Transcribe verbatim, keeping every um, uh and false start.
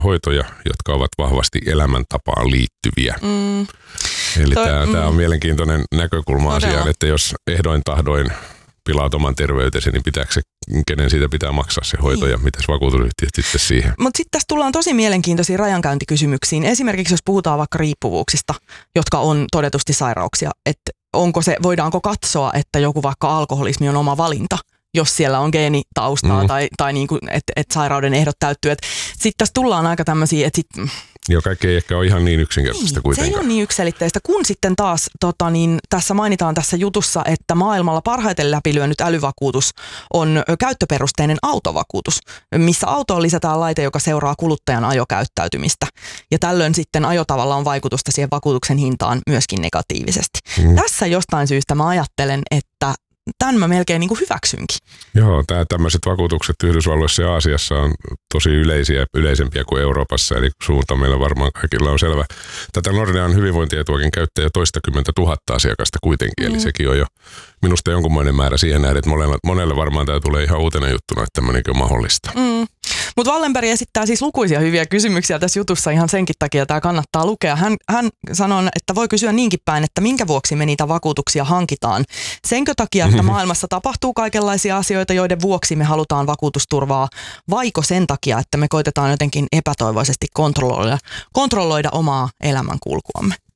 hoitoja, jotka ovat vahvasti elämäntapaan liittyviä. Mm. Eli Toi, tämä mm. on mielenkiintoinen näkökulma Todella. asiaan, että jos ehdoin tahdoin pilaat oman terveytesi, niin pitääkö se, kenen siitä pitää maksaa se hoito niin. Ja mitäs vakuutusyhtiöt sitten siihen? Mutta sitten tässä tullaan tosi mielenkiintoisiin rajankäyntikysymyksiin. Esimerkiksi jos puhutaan vaikka riippuvuuksista, jotka on todetusti sairauksia, että onko se, voidaanko katsoa, että joku vaikka alkoholismi on oma valinta, jos siellä on geenitaustaa mm. tai, tai niinku, että et sairauden ehdot täyttyy. Sitten tässä tullaan aika tämmöisiä, että sitten... Joo, kaikki ei ehkä ole ihan niin yksinkertaista niin, kuitenkaan. Se ei ole niin yksiselitteistä, kun sitten taas tota, niin, tässä mainitaan tässä jutussa, että maailmalla parhaiten läpilyönyt älyvakuutus on käyttöperusteinen autovakuutus, missä autoon lisätään laite, joka seuraa kuluttajan ajokäyttäytymistä. Ja tällöin sitten ajotavalla on vaikutusta siihen vakuutuksen hintaan myöskin negatiivisesti. Mm. Tässä jostain syystä mä ajattelen, että tämän mä melkein niin kuin hyväksynkin. Joo, tämä tämmöiset vakuutukset Yhdysvalloissa ja Aasiassa on tosi yleisiä, yleisempiä kuin Euroopassa, eli suunta meillä varmaan kaikilla on selvä. Tätä Nordean hyvinvointietuakin käyttää jo toistakymmentä tuhatta asiakasta kuitenkin, mm. eli sekin on jo minusta jonkunmoinen määrä siihen nähden, että monelle, monelle varmaan tämä tulee ihan uutena juttuna, että tämmöinenkin on mahdollista. Mm. Mutta Wallenberg esittää siis lukuisia hyviä kysymyksiä tässä jutussa ihan senkin takia, tämä kannattaa lukea. Hän, hän sanoo, että voi kysyä niinkin päin, että minkä vuoksi me niitä vakuutuksia hankitaan. Senkö takia, että maailmassa tapahtuu kaikenlaisia asioita, joiden vuoksi me halutaan vakuutusturvaa, vaiko sen takia, että me koitetaan jotenkin epätoivoisesti kontrolloida, kontrolloida omaa elämänkulkuamme.